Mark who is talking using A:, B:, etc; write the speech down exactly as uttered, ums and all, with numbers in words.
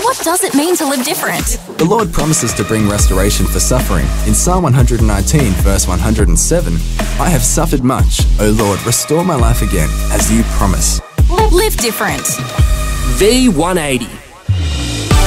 A: what does it mean to live different?
B: The Lord promises to bring restoration for suffering. In Psalm one hundred nineteen, verse one hundred seven, I have suffered much. O Lord, restore my life again, as you promise.
A: Live different.
C: V one eighty.